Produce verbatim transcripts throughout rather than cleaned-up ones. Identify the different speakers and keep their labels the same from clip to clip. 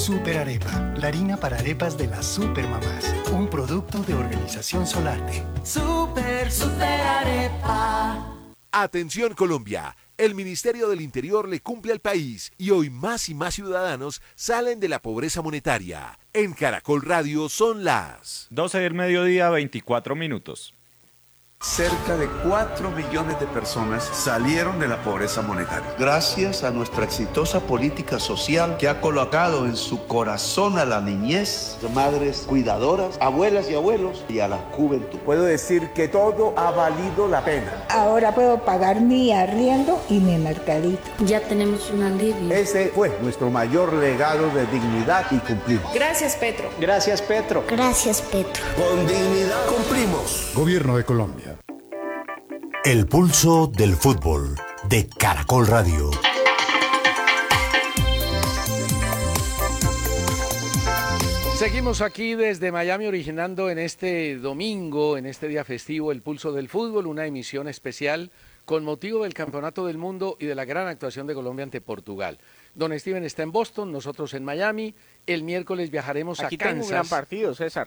Speaker 1: Super Arepa, la harina para arepas de las supermamás. Un producto de Organización Solarte.
Speaker 2: Super, super arepa.
Speaker 3: Atención Colombia, el Ministerio del Interior le cumple al país y hoy más y más ciudadanos salen de la pobreza monetaria. En Caracol Radio son las
Speaker 4: doce del mediodía, veinticuatro minutos.
Speaker 5: Cerca de cuatro millones de personas salieron de la pobreza monetaria. Gracias a nuestra exitosa política social que ha colocado en su corazón a la niñez, madres cuidadoras, abuelas y abuelos y a la juventud.
Speaker 6: Puedo decir que todo ha valido la pena.
Speaker 7: Ahora puedo pagar mi arriendo y mi mercadito.
Speaker 8: Ya tenemos un alivio.
Speaker 6: Ese fue nuestro mayor legado de dignidad y cumplimos.
Speaker 9: Gracias, Petro.
Speaker 10: Gracias, Petro.
Speaker 11: Gracias, Petro.
Speaker 12: Con dignidad cumplimos.
Speaker 13: Gobierno de Colombia.
Speaker 14: El pulso del fútbol de Caracol Radio.
Speaker 15: Seguimos aquí desde Miami originando en este domingo, en este día festivo, el pulso del fútbol, una emisión especial con motivo del Campeonato del Mundo y de la gran actuación de Colombia ante Portugal. Don Steven está en Boston, nosotros en Miami. El miércoles viajaremos
Speaker 10: aquí
Speaker 15: a Kansas.
Speaker 10: Aquí tengo un gran partido, César.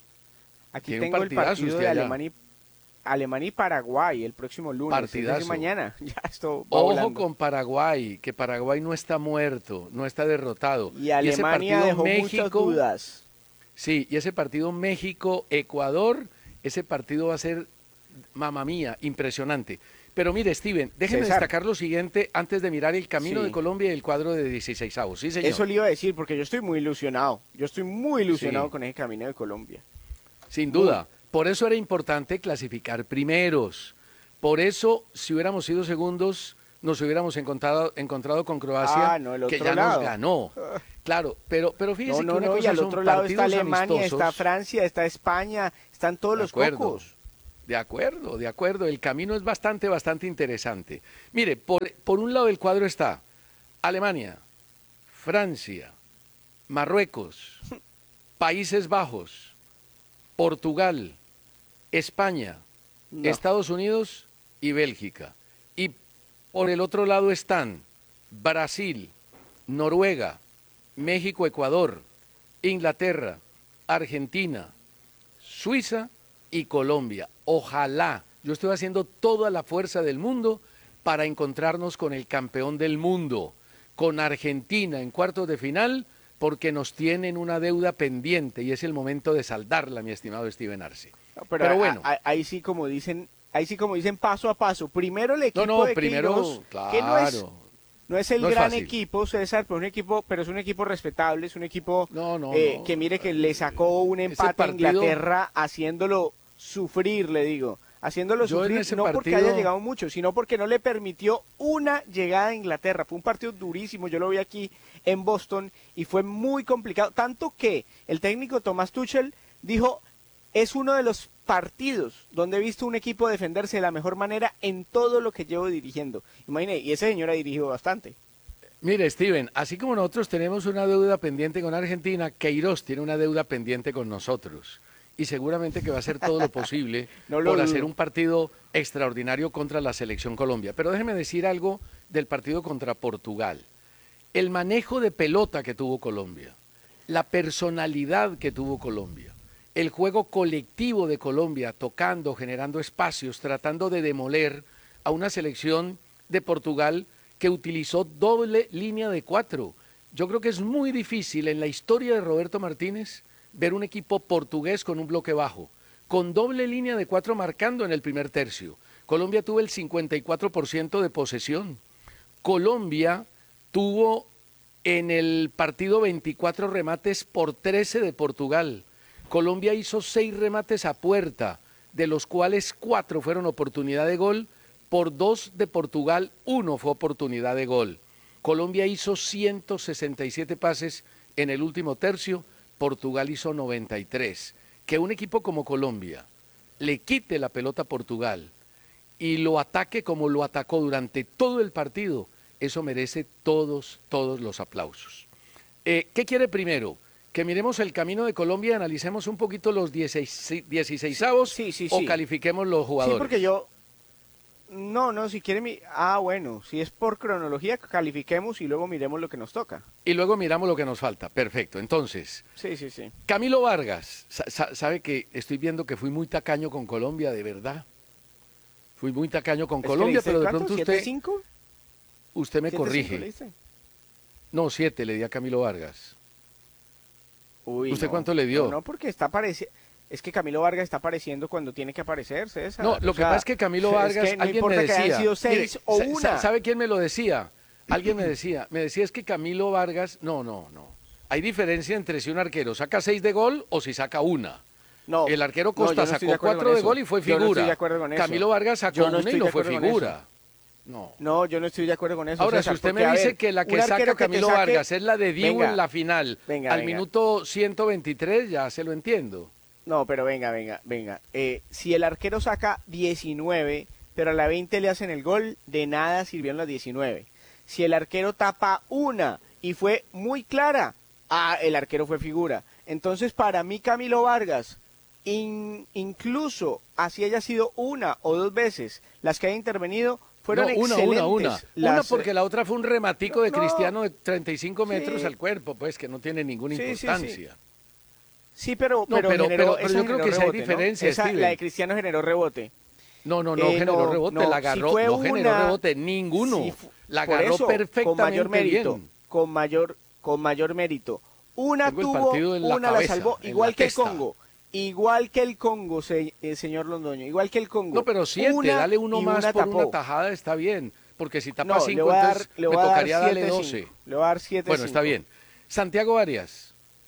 Speaker 10: Aquí tengo el partido de Alemania y Alemania y Paraguay el próximo lunes.
Speaker 15: Partidazo.
Speaker 10: Mañana. Ya esto
Speaker 15: va Ojo
Speaker 10: volando.
Speaker 15: con Paraguay, que Paraguay no está muerto, no está derrotado.
Speaker 10: Y Alemania y ese dejó México, muchas dudas.
Speaker 15: Sí, y ese partido México-Ecuador, ese partido va a ser, mamá mía, impresionante. Pero mire, Steven, déjeme César. destacar lo siguiente antes de mirar el camino sí. de Colombia y el cuadro de dieciseisavos. Sí, señor.
Speaker 10: Eso le iba a decir, porque yo estoy muy ilusionado. Yo estoy muy ilusionado sí. con ese camino de Colombia.
Speaker 15: Sin duda. Muy. Por eso era importante clasificar primeros. Por eso, si hubiéramos sido segundos, nos hubiéramos encontrado, encontrado con Croacia,
Speaker 10: ah, no, el otro
Speaker 15: que ya
Speaker 10: lado.
Speaker 15: nos ganó. Claro, pero, pero fíjese
Speaker 10: no, no,
Speaker 15: que una
Speaker 10: no,
Speaker 15: cosa
Speaker 10: y al
Speaker 15: son
Speaker 10: otro lado está Alemania,
Speaker 15: amistosos.
Speaker 10: está Francia, está España, están todos
Speaker 15: de
Speaker 10: los
Speaker 15: acuerdo,
Speaker 10: cocos.
Speaker 15: De acuerdo, de acuerdo. El camino es bastante, bastante interesante. Mire, por, por un lado del cuadro está Alemania, Francia, Marruecos, Países Bajos, Portugal, España, no. Estados Unidos y Bélgica. Y por el otro lado están Brasil, Noruega, México, Ecuador, Inglaterra, Argentina, Suiza y Colombia. Ojalá, yo estoy haciendo toda la fuerza del mundo para encontrarnos con el campeón del mundo, con Argentina en cuartos de final, porque nos tienen una deuda pendiente y es el momento de saldarla, mi estimado Steven Arce.
Speaker 10: No, pero, pero bueno, a, a, ahí sí como dicen, ahí sí como dicen paso a paso. Primero el equipo
Speaker 15: no, no,
Speaker 10: de
Speaker 15: primero,
Speaker 10: Queiroz,
Speaker 15: claro,
Speaker 10: que no es, no es el
Speaker 15: no
Speaker 10: gran
Speaker 15: es fácil.
Speaker 10: equipo, César, pero un equipo, pero es un equipo respetable, es un equipo
Speaker 15: no, no,
Speaker 10: eh,
Speaker 15: no.
Speaker 10: que mire que le sacó un empate partido, a Inglaterra haciéndolo sufrir, le digo, haciéndolo sufrir no partido, porque haya llegado mucho, sino porque no le permitió una llegada a Inglaterra. Fue un partido durísimo, yo lo vi aquí en Boston y fue muy complicado, tanto que el técnico Thomas Tuchel dijo, es uno de los partidos donde he visto un equipo defenderse de la mejor manera en todo lo que llevo dirigiendo. Imagine, y ese señor ha dirigido bastante.
Speaker 15: Mire, Steven, así como nosotros tenemos una deuda pendiente con Argentina, Queiroz tiene una deuda pendiente con nosotros. Y seguramente que va a hacer todo lo posible no lo por dudo. hacer un partido extraordinario contra la Selección Colombia. Pero déjeme decir algo del partido contra Portugal. El manejo de pelota que tuvo Colombia, la personalidad que tuvo Colombia, el juego colectivo de Colombia, tocando, generando espacios, tratando de demoler a una selección de Portugal que utilizó doble línea de cuatro. Yo creo que es muy difícil en la historia de Roberto Martínez ver un equipo portugués con un bloque bajo, con doble línea de cuatro marcando en el primer tercio. Colombia tuvo el cincuenta y cuatro por ciento de posesión. Colombia tuvo en el partido veinticuatro remates por trece de Portugal. Colombia hizo seis remates a puerta, de los cuales cuatro fueron oportunidad de gol, por dos de Portugal, uno fue oportunidad de gol. Colombia hizo ciento sesenta y siete pases en el último tercio, Portugal hizo noventa y tres. Que un equipo como Colombia le quite la pelota a Portugal y lo ataque como lo atacó durante todo el partido, eso merece todos, todos los aplausos. Eh, ¿Qué quiere primero? Que miremos el camino de Colombia y analicemos un poquito los dieciseisavos
Speaker 10: sí, sí, sí,
Speaker 15: o
Speaker 10: sí.
Speaker 15: califiquemos los jugadores.
Speaker 10: Sí, porque yo, No, no, si quiere mi... Ah, bueno, si es por cronología, califiquemos y luego miremos lo que nos toca.
Speaker 15: Y luego miramos lo que nos falta. Perfecto. Entonces,
Speaker 10: sí, sí, sí.
Speaker 15: Camilo Vargas, sa sabe que estoy viendo que fui muy tacaño con Colombia, de verdad. Fui muy tacaño con Colombia, pero de pronto usted...
Speaker 10: ¿siete cinco?
Speaker 15: Usted me corrige. No, siete le di a Camilo Vargas.
Speaker 10: Uy,
Speaker 15: ¿Usted
Speaker 10: no,
Speaker 15: cuánto le dio?
Speaker 10: No, no, porque está apareciendo... Es que Camilo Vargas está apareciendo cuando tiene que aparecer, César.
Speaker 15: No, lo o que sea, pasa es que Camilo Vargas, es que no alguien me decía, que hayan sido
Speaker 10: seis mire, o una.
Speaker 15: ¿Sabe quién me lo decía? Alguien me decía, me decía es que Camilo Vargas, no, no, no. Hay diferencia entre si un arquero saca seis de gol o si saca una. No, el arquero Costa no, no sacó cuatro de gol y fue figura.
Speaker 10: Yo no estoy de acuerdo con eso.
Speaker 15: Camilo Vargas sacó no una y no fue figura.
Speaker 10: No. No, yo no estoy de acuerdo con eso.
Speaker 15: Ahora,
Speaker 10: César,
Speaker 15: si usted
Speaker 10: porque,
Speaker 15: me dice
Speaker 10: ver,
Speaker 15: que la que saca Camilo saque... Vargas es la de Dibu venga, en la final, venga, al venga. minuto ciento veintitrés, ya se lo entiendo.
Speaker 10: No, pero venga, venga, venga. Eh, si el arquero saca diecinueve, pero a la veinte le hacen el gol, de nada sirvieron las diecinueve. Si el arquero tapa una y fue muy clara, ah, el arquero fue figura. Entonces, para mí, Camilo Vargas, in, incluso así haya sido una o dos veces las que haya intervenido, fueron
Speaker 15: no, una,
Speaker 10: excelentes.
Speaker 15: Una, una,
Speaker 10: las...
Speaker 15: una porque la otra fue un rematico de
Speaker 10: no,
Speaker 15: Cristiano de treinta y cinco metros
Speaker 10: sí.
Speaker 15: al cuerpo, pues que no tiene ninguna
Speaker 10: sí,
Speaker 15: importancia.
Speaker 10: Sí, sí. Sí, pero,
Speaker 15: no,
Speaker 10: pero,
Speaker 15: pero,
Speaker 10: generó,
Speaker 15: pero, pero yo creo que
Speaker 10: rebote,
Speaker 15: hay diferencia,
Speaker 10: ¿no? Esa,
Speaker 15: Steven.
Speaker 10: La de Cristiano generó rebote.
Speaker 15: No, no, no
Speaker 10: eh,
Speaker 15: generó
Speaker 10: no,
Speaker 15: rebote,
Speaker 10: no,
Speaker 15: la agarró,
Speaker 10: si
Speaker 15: no
Speaker 10: una,
Speaker 15: generó rebote, ninguno. Si la agarró
Speaker 10: eso,
Speaker 15: perfectamente
Speaker 10: con mayor mérito,
Speaker 15: bien.
Speaker 10: Con mayor, con mayor mérito. Una Tengo tuvo, la una cabeza, la salvó, igual la que testa. el Congo. Igual que el Congo, se, eh, señor Londoño, igual que el Congo.
Speaker 15: No, pero siete, una, dale uno más
Speaker 10: una
Speaker 15: por
Speaker 10: tapó.
Speaker 15: una tajada, está bien. Porque si tapa
Speaker 10: no,
Speaker 15: cinco,
Speaker 10: dar,
Speaker 15: entonces me tocaría darle doce.
Speaker 10: Le voy a dar siete.
Speaker 15: Bueno, está bien. Santiago Arias.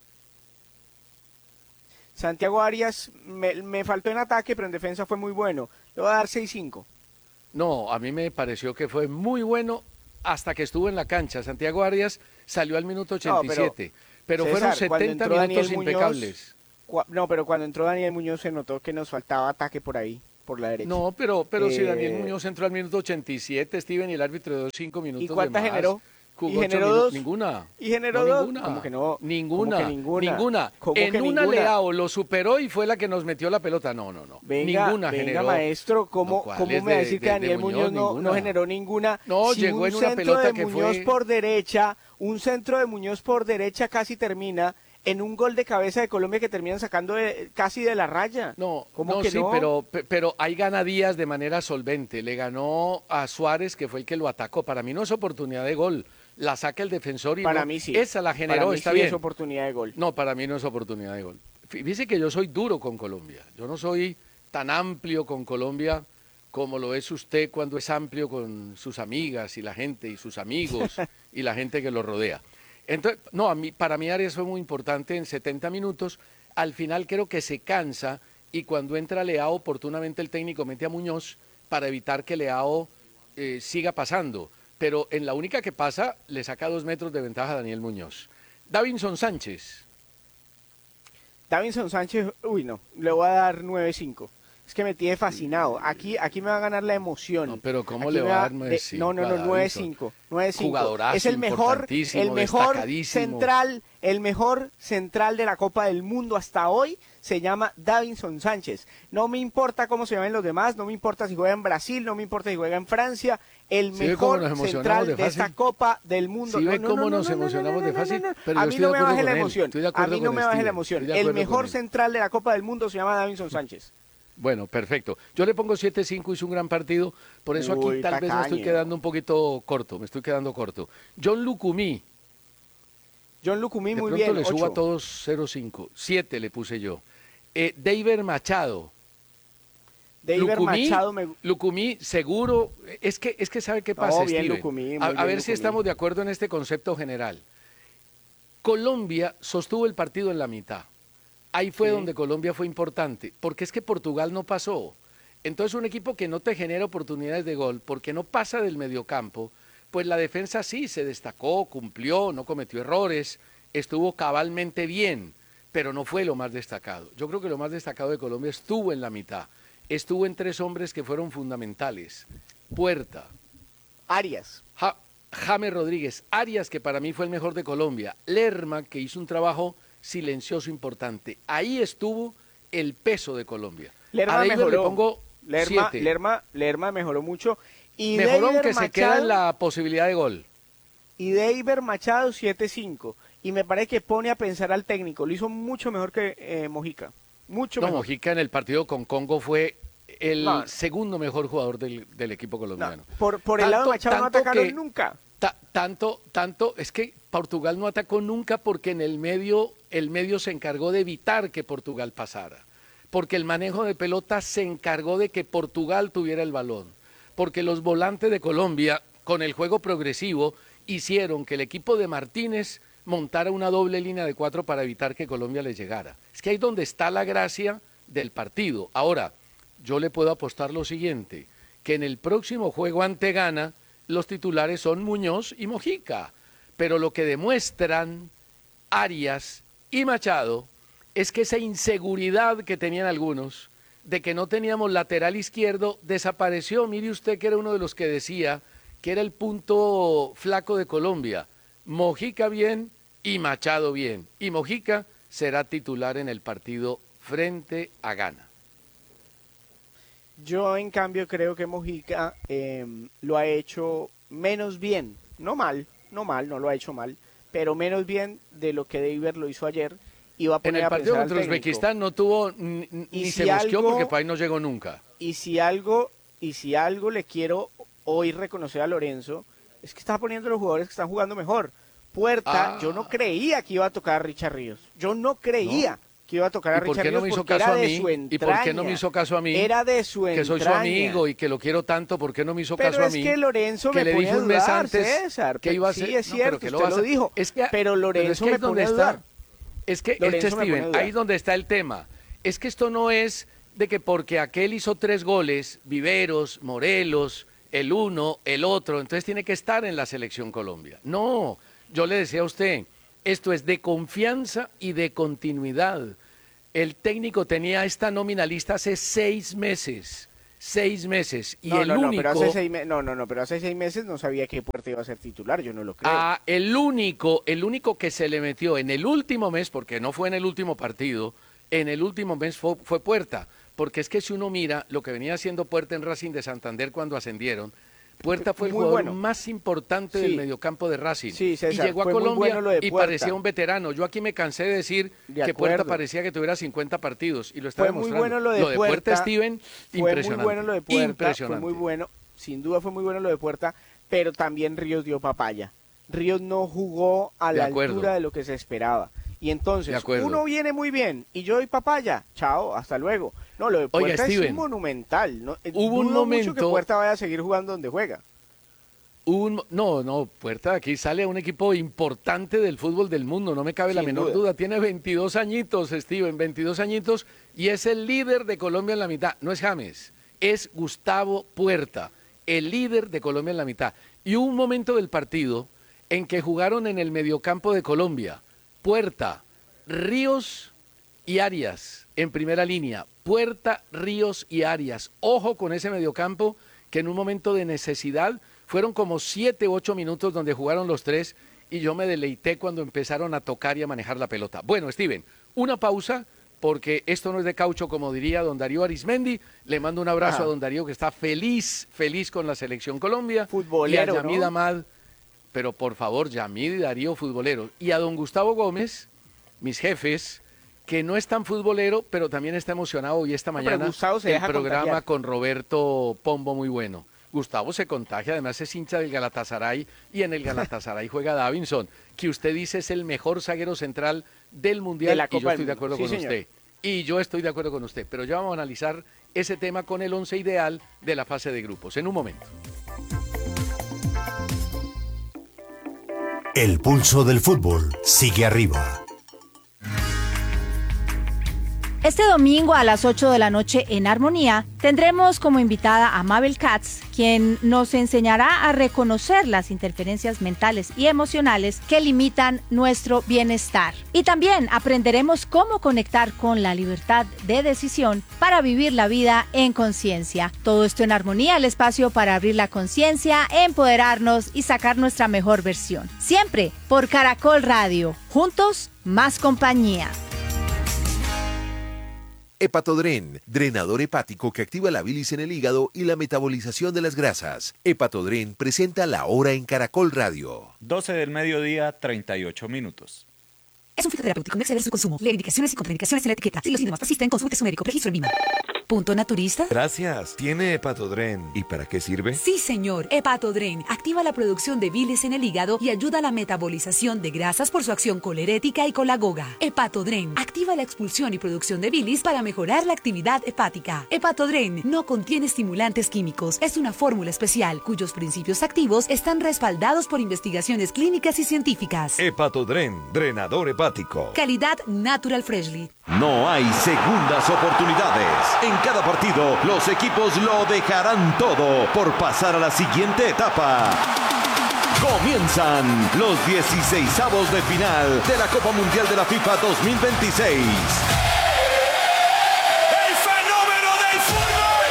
Speaker 10: Santiago Arias me, me faltó en ataque, pero en defensa fue muy bueno. Le voy a dar seis cinco.
Speaker 15: No, a mí me pareció que fue muy bueno hasta que estuvo en la cancha. Santiago Arias salió al minuto ochenta y siete, no, pero, pero César, fueron setenta minutos impecables.
Speaker 10: Muñoz, no, pero cuando entró Daniel Muñoz se notó que nos faltaba ataque por ahí, por la derecha.
Speaker 15: No, pero, pero eh... si Daniel
Speaker 10: Eh,
Speaker 15: Muñoz entró al minuto ochenta y siete, Steven, y el árbitro dio cinco minutos
Speaker 10: ¿Y cuánta
Speaker 15: de más.
Speaker 10: generó?
Speaker 15: ¿Y
Speaker 10: generó dos?
Speaker 15: Ninguna.
Speaker 10: ¿Y generó
Speaker 15: no,
Speaker 10: dos?
Speaker 15: Ninguna.
Speaker 10: ¿Cómo que no?
Speaker 15: Ninguna.
Speaker 10: ¿Cómo que ninguna?
Speaker 15: Ninguna.
Speaker 10: ¿Cómo
Speaker 15: en
Speaker 10: que
Speaker 15: una
Speaker 10: ninguna?
Speaker 15: Leao lo superó y fue la que nos metió la pelota. No, no, no.
Speaker 10: Venga,
Speaker 15: ninguna
Speaker 10: venga,
Speaker 15: generó.
Speaker 10: maestro, ¿cómo,
Speaker 15: no,
Speaker 10: ¿cómo me va a decir
Speaker 15: de,
Speaker 10: que Daniel
Speaker 15: de
Speaker 10: Muñoz,
Speaker 15: Muñoz
Speaker 10: no, no generó ninguna?
Speaker 15: No,
Speaker 10: si
Speaker 15: llegó
Speaker 10: un
Speaker 15: en una
Speaker 10: centro
Speaker 15: pelota
Speaker 10: de
Speaker 15: que
Speaker 10: Muñoz
Speaker 15: fue...
Speaker 10: por derecha, un centro de Muñoz por derecha casi termina en un gol de cabeza de Colombia que terminan sacando de, casi de la raya.
Speaker 15: No,
Speaker 10: ¿Cómo
Speaker 15: no,
Speaker 10: que
Speaker 15: sí,
Speaker 10: no?
Speaker 15: pero, pero ahí gana Díaz de manera solvente. Le ganó a Suárez, que fue el que lo atacó. Para mí no es oportunidad de gol. La saca el defensor y
Speaker 10: para
Speaker 15: no,
Speaker 10: mí sí.
Speaker 15: Esa la generó,
Speaker 10: para mí
Speaker 15: está
Speaker 10: sí
Speaker 15: bien.
Speaker 10: Es oportunidad de gol.
Speaker 15: No, para mí no es oportunidad de gol. Fíjese que yo soy duro con Colombia. Yo no soy tan amplio con Colombia como lo es usted cuando es amplio con sus amigas y la gente y sus amigos y la gente que lo rodea. Entonces, no, a mí, para mí Arias fue muy importante en setenta minutos. Al final creo que se cansa y cuando entra Leao, oportunamente el técnico mete a Muñoz para evitar que Leao eh, siga pasando. Pero en la única que pasa, le saca dos metros de ventaja a Daniel Muñoz. Davinson Sánchez.
Speaker 10: Davinson Sánchez, uy no, le voy a dar nueve cinco. Es que me tiene fascinado. Aquí, aquí me va a ganar la emoción.
Speaker 15: No, pero ¿cómo
Speaker 10: aquí
Speaker 15: le va a dar nueve cinco?
Speaker 10: No, no, no, nueve cinco.
Speaker 15: Jugadorazo,
Speaker 10: es el mejor, el mejor central, el mejor central de la Copa del Mundo hasta hoy se llama Davinson Sánchez. No me importa cómo se llamen los demás, no me importa si juega en Brasil, no me importa si juega en Francia. El
Speaker 15: ¿Sí
Speaker 10: mejor central de, de esta Copa del Mundo.
Speaker 15: ¿Sí
Speaker 10: no,
Speaker 15: ve
Speaker 10: no,
Speaker 15: cómo
Speaker 10: no,
Speaker 15: nos
Speaker 10: no, no,
Speaker 15: emocionamos
Speaker 10: no, no,
Speaker 15: de fácil?
Speaker 10: No, no, no.
Speaker 15: Pero
Speaker 10: a mí no me baje la
Speaker 15: él.
Speaker 10: emoción. A mí no me baje la emoción. El mejor central de la Copa del Mundo se llama Davinson Sánchez.
Speaker 15: Bueno, perfecto. Yo le pongo siete cinco, hizo un gran partido, por eso aquí
Speaker 10: Uy,
Speaker 15: tal
Speaker 10: tacaño.
Speaker 15: vez me estoy quedando un poquito corto, me estoy quedando corto. John Lucumí.
Speaker 10: John Lucumí muy
Speaker 15: bien. De
Speaker 10: bien,
Speaker 15: pronto le subo
Speaker 10: ocho.
Speaker 15: a todos cero cinco, siete le puse yo. Eh, Deiber Machado.
Speaker 10: Deiber
Speaker 15: Lucumí,
Speaker 10: Machado me...
Speaker 15: Lucumí, seguro, es que, es que sabe qué pasa,
Speaker 10: no, bien,
Speaker 15: Steven.
Speaker 10: Lucumí,
Speaker 15: a, a
Speaker 10: bien,
Speaker 15: ver
Speaker 10: Lucumí.
Speaker 15: si estamos de acuerdo en este concepto general. Colombia sostuvo el partido en la mitad. Ahí fue
Speaker 10: sí.
Speaker 15: donde Colombia fue importante, porque es que Portugal no pasó. Entonces un equipo que no te genera oportunidades de gol, porque no pasa del mediocampo, pues la defensa sí se destacó, cumplió, no cometió errores, estuvo cabalmente bien, pero no fue lo más destacado. Yo creo que lo más destacado de Colombia estuvo en la mitad, estuvo en tres hombres que fueron fundamentales. Puerta.
Speaker 10: Arias.
Speaker 15: Ja, James Rodríguez. Arias, que para mí fue el mejor de Colombia. Lerma, que hizo un trabajo silencioso importante. Ahí estuvo el peso de Colombia.
Speaker 10: Lerma
Speaker 15: a Deiber
Speaker 10: mejoró.
Speaker 15: le pongo
Speaker 10: Lerma,
Speaker 15: siete.
Speaker 10: Lerma, Lerma mejoró mucho. Y
Speaker 15: Mejoró
Speaker 10: Deiber
Speaker 15: aunque se
Speaker 10: Machado,
Speaker 15: queda en la posibilidad de gol.
Speaker 10: Y Deiber Machado siete cinco. Y me parece que pone a pensar al técnico. Lo hizo mucho mejor que eh, Mojica. Mucho
Speaker 15: no,
Speaker 10: mejor.
Speaker 15: Mojica en el partido con Congo fue el
Speaker 10: no.
Speaker 15: segundo mejor jugador del, del equipo colombiano.
Speaker 10: No. Por, por
Speaker 15: tanto,
Speaker 10: el lado de Machado no atacaron
Speaker 15: que,
Speaker 10: nunca.
Speaker 15: Ta, tanto, tanto, es que Portugal no atacó nunca porque en el medio, el medio se encargó de evitar que Portugal pasara. Porque el manejo de pelota se encargó de que Portugal tuviera el balón. Porque los volantes de Colombia, con el juego progresivo, hicieron que el equipo de Martínez montara una doble línea de cuatro para evitar que Colombia les llegara. Es que ahí es donde está la gracia del partido. Ahora, yo le puedo apostar lo siguiente, que en el próximo juego ante Ghana, los titulares son Muñoz y Mojica. Pero lo que demuestran Arias y Machado es que esa inseguridad que tenían algunos de que no teníamos lateral izquierdo desapareció. Mire usted que era uno de los que decía que era el punto flaco de Colombia. Mojica bien y Machado bien. Y Mojica será titular en el partido frente a Ghana.
Speaker 10: Yo, en cambio, creo que Mojica eh, lo ha hecho menos bien. No mal, no mal, no lo ha hecho mal, pero menos bien de lo que Deiber lo hizo ayer. Iba a poner
Speaker 15: en el
Speaker 10: a
Speaker 15: partido
Speaker 10: pensar
Speaker 15: contra
Speaker 10: al
Speaker 15: Uzbekistán no tuvo ni, ni
Speaker 10: si
Speaker 15: se mosqueó
Speaker 10: algo,
Speaker 15: porque para ahí no llegó nunca.
Speaker 10: Y si algo, y si algo le quiero hoy reconocer a Lorenzo, es que está poniendo los jugadores que están jugando mejor. Puerta, ah. yo no creía que iba a tocar a Richard Ríos. Yo no creía. ¿No? Que iba a tocar a Richard Ríos
Speaker 15: no
Speaker 10: porque era
Speaker 15: a
Speaker 10: de
Speaker 15: mí?
Speaker 10: su entraña.
Speaker 15: ¿Y por qué no me hizo caso a mí?
Speaker 10: Era de su entraña.
Speaker 15: Que soy su amigo y que lo quiero tanto, ¿por qué no me hizo
Speaker 10: pero
Speaker 15: caso a mí?
Speaker 10: Pero es que Lorenzo
Speaker 15: que
Speaker 10: me
Speaker 15: le
Speaker 10: pone
Speaker 15: dije un
Speaker 10: a dudar,
Speaker 15: mes antes
Speaker 10: César.
Speaker 15: que iba a
Speaker 10: sí,
Speaker 15: ser,
Speaker 10: es cierto,
Speaker 15: no, pero
Speaker 10: usted
Speaker 15: lo,
Speaker 10: lo dijo.
Speaker 15: Es que,
Speaker 10: pero Lorenzo
Speaker 15: pero es que
Speaker 10: me pone a dudar.
Speaker 15: Es que,
Speaker 10: Lorenzo
Speaker 15: este
Speaker 10: me
Speaker 15: Steven,
Speaker 10: pone a
Speaker 15: ahí es donde está el tema. Es que esto no es de que porque aquel hizo tres goles, Viveros, Morelos, el uno, el otro, entonces tiene que estar en la selección Colombia. No, yo le decía a usted, esto es de confianza y de continuidad. El técnico tenía esta nómina lista hace seis meses, seis meses, y
Speaker 10: no,
Speaker 15: el
Speaker 10: no, no,
Speaker 15: único...
Speaker 10: Pero hace seis me... No, no, no, pero hace seis meses no sabía que Puerta iba a ser titular, yo no lo creo.
Speaker 15: Ah, el único, el único que se le metió en el último mes, porque no fue en el último partido, en el último mes fue, fue Puerta, porque es que si uno mira lo que venía haciendo Puerta en Racing de Santander cuando ascendieron, Puerta fue el
Speaker 10: muy
Speaker 15: jugador
Speaker 10: bueno.
Speaker 15: más importante sí. del mediocampo de Racing.
Speaker 10: Sí, César,
Speaker 15: y llegó a Colombia bueno y parecía un veterano. Yo aquí me cansé de decir de que Puerta parecía que tuviera cincuenta partidos y lo está
Speaker 10: fue
Speaker 15: demostrando.
Speaker 10: Muy bueno lo de,
Speaker 15: lo de
Speaker 10: Puerta,
Speaker 15: Puerta, Steven,
Speaker 10: fue
Speaker 15: impresionante.
Speaker 10: Muy bueno lo de Puerta,
Speaker 15: impresionante.
Speaker 10: Fue muy bueno, sin duda fue muy bueno lo de Puerta, pero también Ríos dio papaya. Ríos no jugó a la altura de lo que se esperaba. Y entonces, uno viene muy bien y yo doy papaya, chao, hasta luego. No, lo de Puerta Oiga, es monumental. No,
Speaker 15: hubo un momento
Speaker 10: mucho que Puerta vaya a seguir jugando donde juega.
Speaker 15: Un, no, no, Puerta aquí sale a un equipo importante del fútbol del mundo, no me cabe Sin la menor duda. duda. Tiene veintidós añitos, Steven, veintidós añitos, y es el líder de Colombia en la mitad. No es James, es Gustavo Puerta, el líder de Colombia en la mitad. Y hubo un momento del partido en que jugaron en el mediocampo de Colombia, Puerta, Ríos y Arias en primera línea. Puerta, Ríos y Arias. Ojo con ese mediocampo que en un momento de necesidad fueron como siete u ocho minutos donde jugaron los tres y yo me deleité cuando empezaron a tocar y a manejar la pelota. Bueno, Steven, una pausa porque esto no es de caucho, como diría don Darío Arismendi. Le mando un abrazo Ajá. a don Darío que está feliz, feliz con la Selección Colombia.
Speaker 10: Futbolero,
Speaker 15: y a Yamid
Speaker 10: ¿no?
Speaker 15: Amad, pero por favor, Yamid y Darío, futbolero. Y a don Gustavo Gómez, mis jefes, que no es tan futbolero, pero también está emocionado hoy esta mañana
Speaker 10: no, se
Speaker 15: el programa
Speaker 10: contagiar.
Speaker 15: con Roberto Pombo, muy bueno. Gustavo se contagia, además es hincha del Galatasaray y en el Galatasaray juega Davinson, que usted dice es el mejor zaguero central del Mundial
Speaker 10: de
Speaker 15: y yo estoy de acuerdo
Speaker 10: sí,
Speaker 15: con
Speaker 10: señor.
Speaker 15: usted. Y yo estoy de acuerdo con usted, pero ya vamos a analizar ese tema con el once ideal de la fase de grupos en un momento.
Speaker 14: El pulso del fútbol sigue arriba.
Speaker 9: Este domingo a las ocho de la noche en Armonía tendremos como invitada a Mabel Katz, quien nos enseñará a reconocer las interferencias mentales y emocionales que limitan nuestro bienestar. Y también aprenderemos cómo conectar con la libertad de decisión para vivir la vida en conciencia. Todo esto en Armonía, el espacio para abrir la conciencia, empoderarnos y sacar nuestra mejor versión. Siempre por Caracol Radio. Juntos, más compañía.
Speaker 3: Hepatodren, drenador hepático que activa la bilis en el hígado y la metabolización de las grasas. Hepatodren presenta La Hora en Caracol Radio.
Speaker 4: doce del mediodía, treinta y ocho minutos.
Speaker 11: Es un fitoterapéutico, no exceder su consumo. Lee indicaciones y contraindicaciones en la etiqueta. Si los síntomas persisten, consulte su médico. Registro en Vima. ¿Punto naturista?
Speaker 13: Gracias. ¿Tiene Hepatodren? ¿Y para qué sirve?
Speaker 11: Sí, señor. Hepatodren activa la producción de bilis en el hígado y ayuda a la metabolización de grasas por su acción colerética y colagoga. Hepatodren activa la expulsión y producción de bilis para mejorar la actividad hepática. Hepatodren no contiene estimulantes químicos. Es una fórmula especial cuyos principios activos están respaldados por investigaciones clínicas y científicas.
Speaker 13: Hepatodren, drenador hepático.
Speaker 11: Calidad Natural Freshly.
Speaker 16: No hay segundas oportunidades. En cada partido, los equipos lo dejarán todo por pasar a la siguiente etapa. Comienzan los dieciseisavos de final de la Copa Mundial de la FIFA dos mil veintiséis.
Speaker 2: ¡El fenómeno del fútbol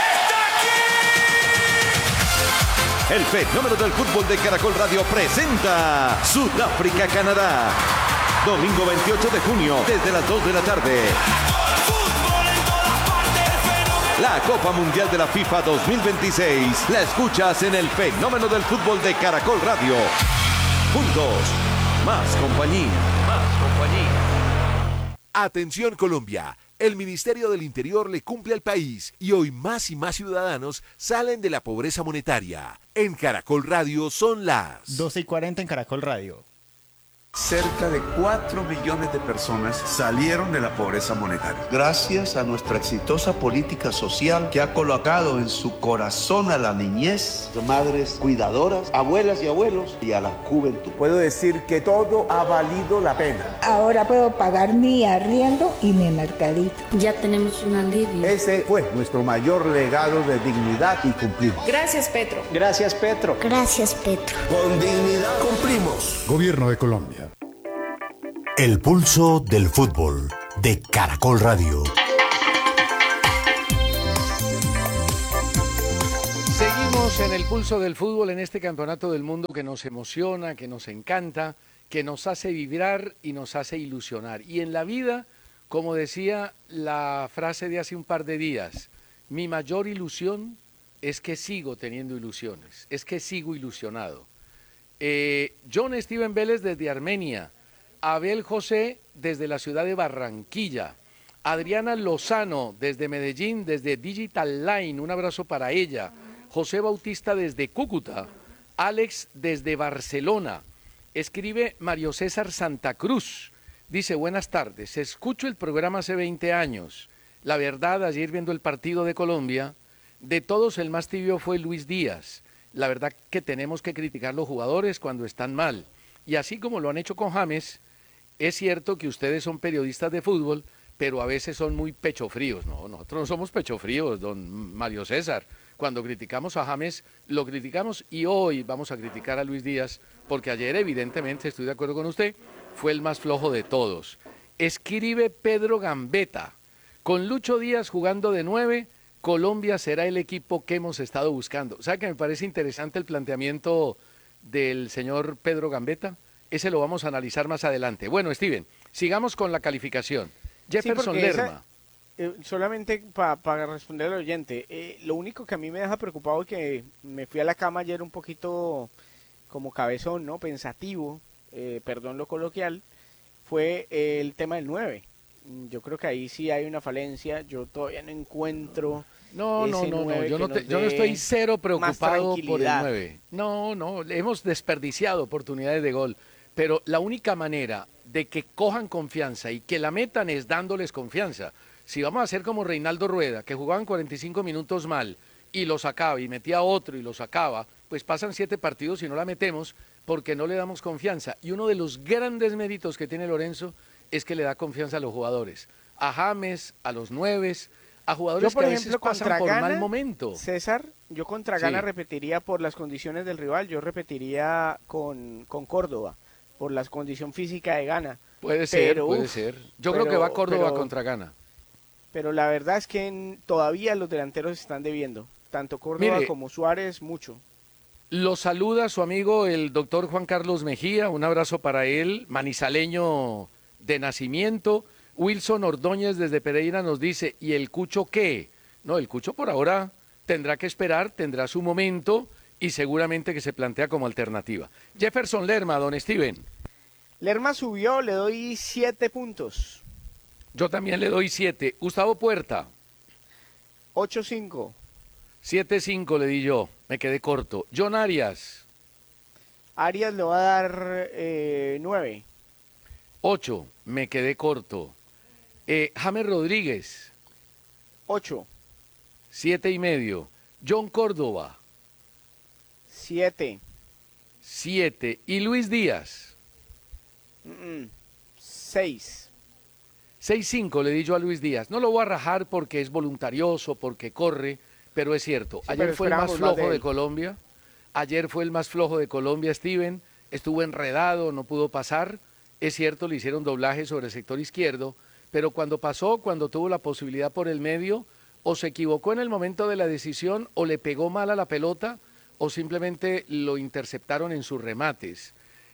Speaker 2: está aquí!
Speaker 16: El fenómeno del fútbol de Caracol Radio presenta Sudáfrica-Canadá. Domingo veintiocho de junio, desde las dos de la tarde. La Copa Mundial de la FIFA dos mil veintiséis la escuchas en el fenómeno del fútbol de Caracol Radio. Juntos, más compañía. Más compañía.
Speaker 3: Atención Colombia, el Ministerio del Interior le cumple al país y hoy más y más ciudadanos salen de la pobreza monetaria. En Caracol Radio son las
Speaker 17: doce y cuarenta en Caracol Radio.
Speaker 5: Cerca de cuatro millones de personas salieron de la pobreza monetaria. Gracias a nuestra exitosa política social que ha colocado en su corazón a la niñez,
Speaker 6: madres cuidadoras, abuelas y abuelos y a la juventud. Puedo decir que todo ha valido la pena.
Speaker 7: Ahora puedo pagar mi arriendo y mi mercadito.
Speaker 8: Ya tenemos un alivio.
Speaker 6: Ese fue nuestro mayor legado de dignidad y cumplimos.
Speaker 18: Gracias, Petro.
Speaker 10: Gracias, Petro.
Speaker 8: Gracias, Petro.
Speaker 12: Con dignidad cumplimos.
Speaker 14: Gobierno de Colombia. El pulso del fútbol de Caracol Radio.
Speaker 15: Seguimos en el pulso del fútbol en este campeonato del mundo que nos emociona, que nos encanta, que nos hace vibrar y nos hace ilusionar. Y en la vida, como decía la frase de hace un par de días, mi mayor ilusión es que sigo teniendo ilusiones, es que sigo ilusionado. Eh, John Steven Vélez desde Armenia, Abel José desde la ciudad de Barranquilla, Adriana Lozano desde Medellín, desde Digital Line, un abrazo para ella, José Bautista desde Cúcuta, Alex desde Barcelona, escribe Mario César Santa Cruz, dice buenas tardes, escucho el programa hace veinte años, la verdad ayer viendo el partido de Colombia, de todos el más tibio fue Luis Díaz, la verdad que tenemos que criticar a los jugadores cuando están mal, y así como lo han hecho con James, es cierto que ustedes son periodistas de fútbol, pero a veces son muy pechofríos. No, nosotros no somos pechofríos, don Mario César. Cuando criticamos a James, lo criticamos y hoy vamos a criticar a Luis Díaz, porque ayer evidentemente, estoy de acuerdo con usted, fue el más flojo de todos. Escribe Pedro Gambetta, con Lucho Díaz jugando de nueve, Colombia será el equipo que hemos estado buscando. ¿Sabe que me parece interesante el planteamiento del señor Pedro Gambetta? Ese lo vamos a analizar más adelante. Bueno, Steven, sigamos con la calificación. Jefferson
Speaker 10: sí,
Speaker 15: Lerma.
Speaker 10: Esa, eh, solamente para pa responder al oyente, eh, lo único que a mí me deja preocupado es que me fui a la cama ayer un poquito como cabezón, ¿no? Pensativo, eh, perdón lo coloquial, fue eh, el tema del nueve. Yo creo que ahí sí hay una falencia, yo todavía no encuentro...
Speaker 15: No, no, no, no. Yo, no te, yo no estoy cero preocupado por el nueve. No, no, hemos desperdiciado oportunidades de gol, pero la única manera de que cojan confianza y que la metan es dándoles confianza. Si vamos a hacer como Reinaldo Rueda, que jugaban cuarenta y cinco minutos mal y lo sacaba y metía otro y lo sacaba, pues pasan siete partidos y no la metemos porque no le damos confianza. Y uno de los grandes méritos que tiene Lorenzo es que le da confianza a los jugadores, a James, a los nueves, a jugadores
Speaker 10: yo, por
Speaker 15: que a
Speaker 10: ejemplo,
Speaker 15: veces pasan por
Speaker 10: Ghana,
Speaker 15: mal momento.
Speaker 10: César, yo contra Ghana sí. repetiría por las condiciones del rival, yo repetiría con, con Córdoba, por la condición física de Ghana.
Speaker 15: Puede ser,
Speaker 10: pero,
Speaker 15: puede
Speaker 10: uf,
Speaker 15: ser. Yo
Speaker 10: pero,
Speaker 15: creo que va Córdoba
Speaker 10: pero,
Speaker 15: contra Ghana.
Speaker 10: Pero la verdad es que en, todavía los delanteros están debiendo, tanto Córdoba Mire, como Suárez, mucho.
Speaker 15: Lo saluda su amigo el doctor Juan Carlos Mejía, un abrazo para él, manizaleño de nacimiento, Wilson Ordóñez desde Pereira nos dice, ¿y el Cucho qué? No, el Cucho por ahora tendrá que esperar, tendrá su momento y seguramente que se plantea como alternativa. Jefferson Lerma, don Steven.
Speaker 10: Lerma subió, le doy siete puntos.
Speaker 15: Yo también le doy siete. Gustavo Puerta.
Speaker 10: ocho cinco.
Speaker 15: siete cinco le di yo, me quedé corto. John Arias.
Speaker 10: Arias le va a dar eh, nueve.
Speaker 15: ocho, me quedé corto. Eh, James Rodríguez.
Speaker 10: ocho.
Speaker 15: siete y medio. John Córdoba.
Speaker 10: siete.
Speaker 15: siete. Y Luis Díaz.
Speaker 10: seis.
Speaker 15: seis cinco le di yo a Luis Díaz. No lo voy a rajar porque es voluntarioso, porque corre, pero es cierto.
Speaker 10: Sí,
Speaker 15: Ayer fue el más flojo
Speaker 10: de,
Speaker 15: de Colombia. Ayer fue el más flojo de Colombia, Steven. Estuvo enredado, no pudo pasar. Es cierto, le hicieron doblaje sobre el sector izquierdo, pero cuando pasó, cuando tuvo la posibilidad por el medio, o se equivocó en el momento de la decisión, o le pegó mal a la pelota, o simplemente lo interceptaron en sus remates.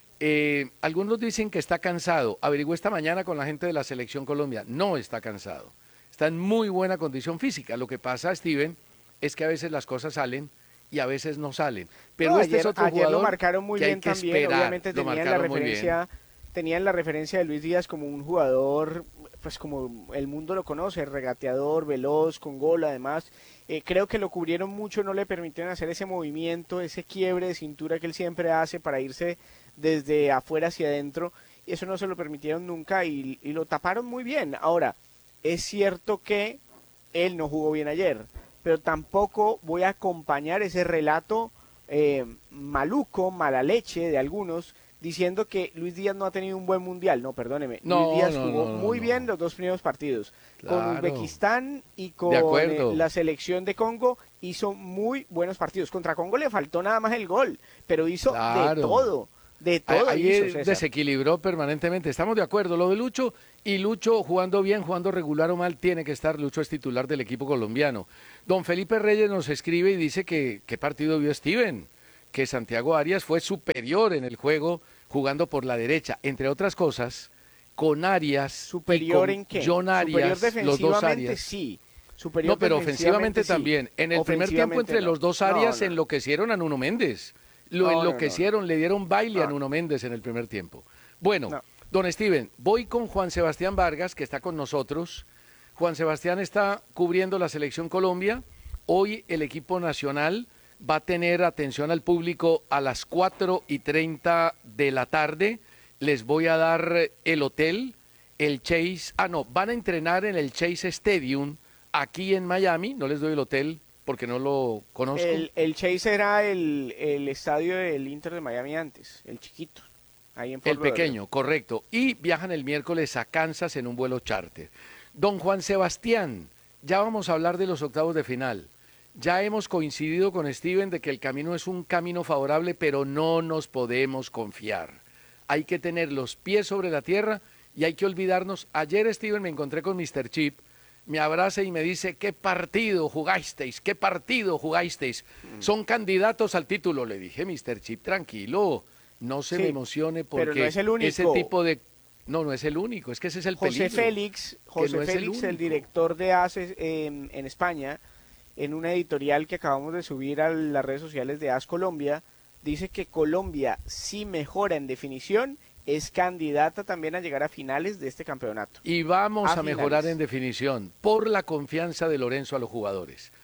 Speaker 15: Eh, algunos dicen que está cansado. Averigué esta mañana con la gente de la Selección Colombia. No está cansado. Está en muy buena condición física. Lo que pasa, Steven, es que a veces las cosas salen y a veces no salen. Pero
Speaker 10: no,
Speaker 15: este
Speaker 10: ayer,
Speaker 15: es otro
Speaker 10: ayer
Speaker 15: jugador
Speaker 10: lo marcaron muy
Speaker 15: que
Speaker 10: bien
Speaker 15: hay que
Speaker 10: también.
Speaker 15: esperar.
Speaker 10: Obviamente
Speaker 15: Lo
Speaker 10: tenían la referencia, tenían la referencia de Luis Díaz como un jugador, pues como el mundo lo conoce, regateador, veloz, con gol además. Eh, creo que lo cubrieron mucho, no le permitieron hacer ese movimiento, ese quiebre de cintura que él siempre hace para irse desde afuera hacia adentro, y eso no se lo permitieron nunca y, y lo taparon muy bien. Ahora, es cierto que él no jugó bien ayer, pero tampoco voy a acompañar ese relato eh, maluco, mala leche de algunos, diciendo que Luis Díaz no ha tenido un buen mundial. No, perdóneme,
Speaker 15: no,
Speaker 10: Luis Díaz
Speaker 15: no,
Speaker 10: jugó
Speaker 15: no, no,
Speaker 10: muy
Speaker 15: no.
Speaker 10: bien los dos primeros partidos.
Speaker 15: Claro.
Speaker 10: Con Uzbekistán y con eh, la selección de Congo hizo muy buenos partidos. Contra Congo le faltó nada más el gol, pero hizo
Speaker 15: Claro.
Speaker 10: de todo. De todo
Speaker 15: Ahí
Speaker 10: hizo, César.
Speaker 15: desequilibró permanentemente. Estamos de acuerdo. Lo de Lucho, y Lucho jugando bien, jugando regular o mal, tiene que estar. Lucho es titular del equipo colombiano. Don Felipe Reyes nos escribe y dice que qué partido vio Steven, que Santiago Arias fue superior en el juego jugando por la derecha, entre otras cosas, con Arias.
Speaker 10: ¿Superior
Speaker 15: y con
Speaker 10: en qué?
Speaker 15: John Arias,
Speaker 10: Superior
Speaker 15: los dos
Speaker 10: defensivamente,
Speaker 15: Arias.
Speaker 10: sí. Superior
Speaker 15: no, pero ofensivamente
Speaker 10: sí.
Speaker 15: también. En el primer tiempo entre
Speaker 10: no.
Speaker 15: los dos Arias
Speaker 10: no, no.
Speaker 15: enloquecieron a Nuno Méndez. Lo
Speaker 10: No,
Speaker 15: enloquecieron,
Speaker 10: no, no.
Speaker 15: le dieron baile
Speaker 10: no.
Speaker 15: a Nuno Méndez en el primer tiempo. Bueno,
Speaker 10: no.
Speaker 15: don Steven, voy con Juan Sebastián Vargas, que está con nosotros. Juan Sebastián está cubriendo la Selección Colombia. Hoy el equipo nacional va a tener atención al público a las cuatro y treinta de la tarde. Les voy a dar el hotel, el Chase, ah no, van a entrenar en el Chase Stadium aquí en Miami, no les doy el hotel porque no lo conozco.
Speaker 10: El, el Chase era el, el estadio del Inter de Miami antes, el chiquito, ahí en Fort
Speaker 15: El pequeño, correcto. Y viajan el miércoles a Kansas en un vuelo charter. Don Juan Sebastián, ya vamos a hablar de los octavos de final. Ya hemos coincidido con Steven de que el camino es un camino favorable, pero no nos podemos confiar. Hay que tener los pies sobre la tierra y hay que olvidarnos. Ayer, Steven, me encontré con mister Chip, me abraza y me dice, ¿qué partido jugasteis? ¿Qué partido jugasteis? Mm. Son candidatos al título. Le dije, mister Chip, tranquilo, no se
Speaker 10: sí,
Speaker 15: me emocione porque
Speaker 10: pero no es el único.
Speaker 15: Ese tipo de... No, no es el único, es que ese es el
Speaker 10: José
Speaker 15: peligro.
Speaker 10: Félix, José
Speaker 15: no
Speaker 10: Félix,
Speaker 15: el,
Speaker 10: el director de A C E S eh, en España, en una editorial que acabamos de subir a las redes sociales de A S Colombia, dice que Colombia, si mejora en definición, es candidata también a llegar a finales de este campeonato.
Speaker 15: Y vamos a,
Speaker 10: a
Speaker 15: mejorar en definición por la confianza de Lorenzo a los jugadores.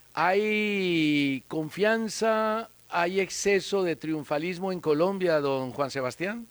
Speaker 15: ¿Hay confianza, hay exceso de triunfalismo en Colombia, don Juan Sebastián?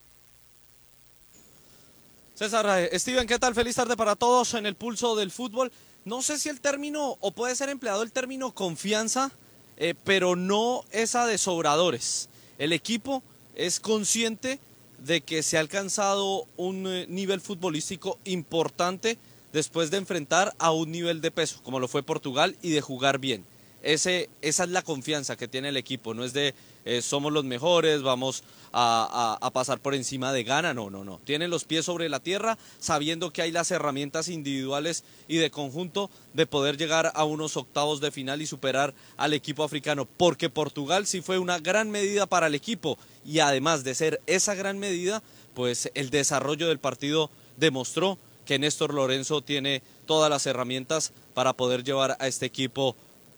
Speaker 17: César, Steven, ¿qué tal? Feliz tarde para todos en el pulso del fútbol. No sé si el término, o puede ser empleado el término confianza, eh, pero no esa de sobradores. El equipo es consciente de que se ha alcanzado un eh, nivel futbolístico importante después de enfrentar a un nivel de peso, como lo fue Portugal, y de jugar bien. Ese, esa es la confianza que tiene el equipo, no es de eh, somos los mejores, vamos a, a, a pasar por encima de Ghana, no, no, no. Tienen los pies sobre la tierra, sabiendo que hay las herramientas individuales y de conjunto de poder llegar a unos octavos de final y superar al equipo africano, porque Portugal sí fue una gran medida para el equipo y además de ser esa gran medida, pues el desarrollo del partido demostró que Néstor Lorenzo tiene todas las herramientas para poder llevar a este equipo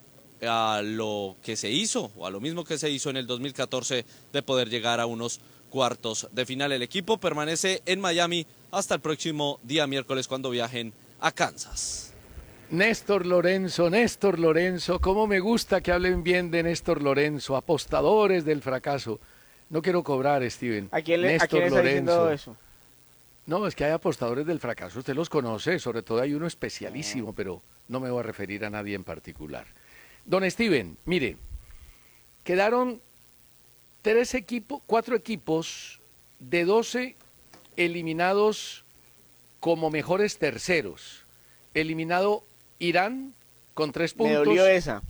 Speaker 17: a lo que se hizo, o a lo mismo que se hizo en el dos mil catorce, de poder llegar a unos cuartos de final. El equipo permanece en Miami hasta el próximo día miércoles, cuando viajen a Kansas.
Speaker 15: Néstor Lorenzo, Néstor Lorenzo, cómo me gusta que hablen bien de Néstor Lorenzo, apostadores del fracaso. No quiero cobrar, Steven.
Speaker 10: ¿A quién le, Néstor ¿a quién está Lorenzo. diciendo eso?
Speaker 15: No, es que hay apostadores del fracaso, usted los conoce, sobre todo hay uno especialísimo, no. pero no me voy a referir a nadie en particular. Don Steven, mire, quedaron tres equipos, cuatro equipos de doce eliminados como mejores terceros. Eliminado Irán con tres puntos.
Speaker 10: Me dolió esa.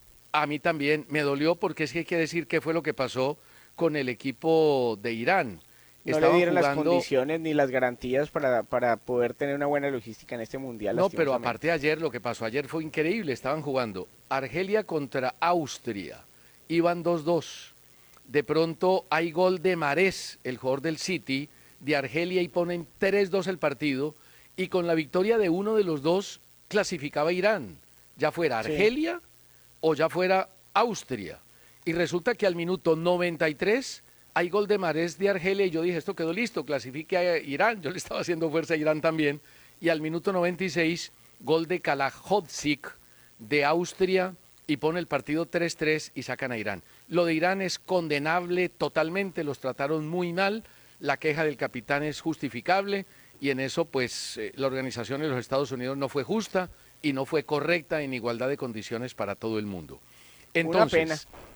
Speaker 15: A mí también me dolió, porque es que hay que decir qué fue lo que pasó con el equipo de Irán.
Speaker 10: No Estaban le dieron jugando... las condiciones ni las garantías para, para poder tener una buena logística en este mundial.
Speaker 15: No, pero aparte de ayer, lo que pasó ayer fue increíble. Estaban jugando Argelia contra Austria. Iban dos dos. De pronto hay gol de Mahrez, el jugador del City, de Argelia, y ponen tres dos el partido. Y con la victoria de uno de los dos clasificaba Irán. Ya fuera Argelia sí. o ya fuera Austria. Y resulta que al minuto noventa y tres... hay gol de Mahrez de Argelia, y yo dije, esto quedó listo, clasifique a Irán. Yo le estaba haciendo fuerza a Irán también. Y al minuto noventa y seis, gol de Kalahodzik de Austria, y pone el partido tres tres y sacan a Irán. Lo de Irán es condenable totalmente, los trataron muy mal, la queja del capitán es justificable, y en eso pues eh, la organización de los Estados Unidos no fue justa y no fue correcta en igualdad de condiciones para todo el mundo. Entonces,
Speaker 10: Una pena.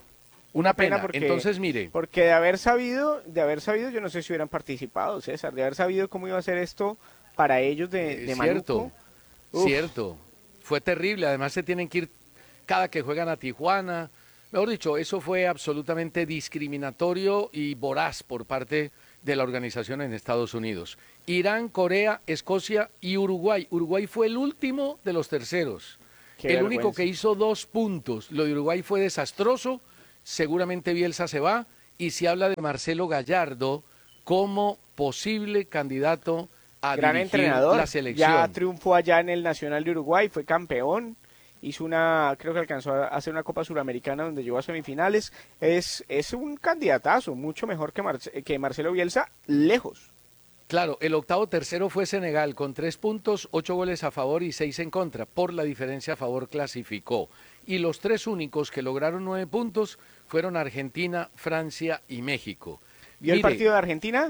Speaker 15: Una pena,
Speaker 10: porque,
Speaker 15: entonces mire.
Speaker 10: Porque de haber sabido, de haber sabido, yo no sé si hubieran participado, César, de haber sabido cómo iba a ser esto para ellos de, de
Speaker 15: Cierto,
Speaker 10: Maluco.
Speaker 15: cierto, fue terrible, además se tienen que ir cada que juegan a Tijuana, mejor dicho, eso fue absolutamente discriminatorio y voraz por parte de la organización en Estados Unidos. Irán, Corea, Escocia y Uruguay. Uruguay fue el último de los terceros, Qué el vergüenza. único que hizo dos puntos. Lo de Uruguay fue desastroso. Seguramente Bielsa se va, y se habla de Marcelo Gallardo como posible candidato a
Speaker 10: Gran
Speaker 15: dirigir
Speaker 10: entrenador.
Speaker 15: la selección.
Speaker 10: Ya triunfó allá en el Nacional de Uruguay, fue campeón, hizo una, creo que alcanzó a hacer una Copa Suramericana donde llegó a semifinales. Es, es un candidatazo, mucho mejor que, Marce, que Marcelo Bielsa, lejos.
Speaker 15: Claro, el octavo tercero fue Senegal, con tres puntos, ocho goles a favor y seis en contra. Por la diferencia a favor clasificó. Y los tres únicos que lograron nueve puntos fueron Argentina, Francia y México.
Speaker 10: ¿Vio el partido de Argentina?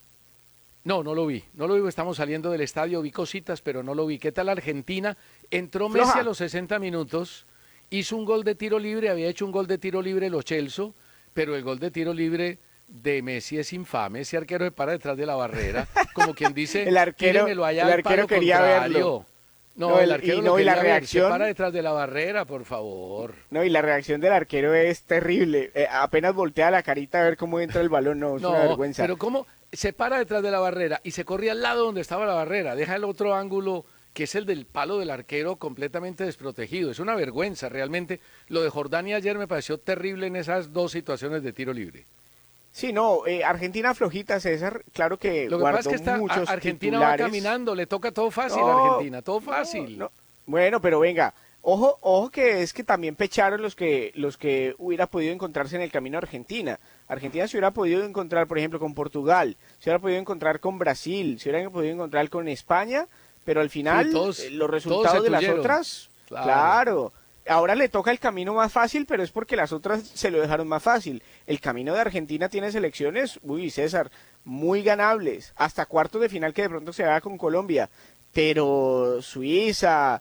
Speaker 15: No, no lo vi, no lo vi, estamos saliendo del estadio, vi cositas, pero no lo vi. ¿Qué tal Argentina? Entró Floja. Messi a los sesenta minutos, hizo un gol de tiro libre, había hecho un gol de tiro libre Lo Celso, pero el gol de tiro libre de Messi es infame. Ese arquero se para detrás de la barrera, como quien dice,
Speaker 10: el arquero,
Speaker 15: allá
Speaker 10: el arquero quería
Speaker 15: contrario.
Speaker 10: verlo.
Speaker 15: No,
Speaker 10: no,
Speaker 15: el arquero
Speaker 10: y, no,
Speaker 15: lo
Speaker 10: y la
Speaker 15: ver.
Speaker 10: reacción
Speaker 15: Se para detrás de la barrera, por favor.
Speaker 10: No, y la reacción del arquero es terrible. Eh, apenas voltea la carita a ver cómo entra el balón, no, es
Speaker 15: no,
Speaker 10: una vergüenza.
Speaker 15: Pero cómo se para detrás de la barrera y se corre al lado donde estaba la barrera, deja el otro ángulo que es el del palo del arquero completamente desprotegido. Es una vergüenza realmente. Lo de Jordania ayer me pareció terrible en esas dos situaciones de tiro libre.
Speaker 10: Sí, no, eh, Argentina flojita, César, claro que
Speaker 15: Lo que
Speaker 10: guardó
Speaker 15: pasa es que está,
Speaker 10: muchos
Speaker 15: Argentina
Speaker 10: titulares.
Speaker 15: va caminando, le toca todo fácil
Speaker 10: no,
Speaker 15: a Argentina, todo fácil.
Speaker 10: No, no. Bueno, pero venga, ojo, ojo que es que también pecharon los que los que hubiera podido encontrarse en el camino a Argentina. Argentina se hubiera podido encontrar, por ejemplo, con Portugal, se hubiera podido encontrar con Brasil, se hubiera podido encontrar con España, pero al final sí, todos, eh, los resultados de las otras, claro. claro, ahora le toca el camino más fácil, pero es porque las otras se lo dejaron más fácil. El camino de Argentina tiene selecciones, uy, César, muy ganables, hasta cuartos de final que de pronto se haga con Colombia, pero Suiza,